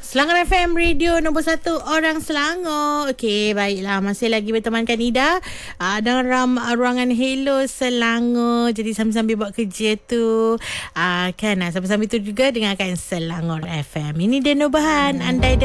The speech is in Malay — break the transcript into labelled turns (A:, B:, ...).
A: Selangor FM Radio nombor 1 orang Selangor. Okey, baiklah. Masih lagi bertemankan Ida dalam ruangan Hello Selangor. Jadi sambil-sambil buat kerja tu sambil-sambil tu juga dengarkan Selangor FM. Ini dia Nubahan. Andai